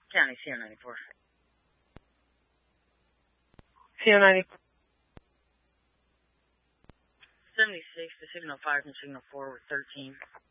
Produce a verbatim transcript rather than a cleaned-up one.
County, C O ninety-four. C O ninety-four. seventy-six to signal five from signal four with thirteen.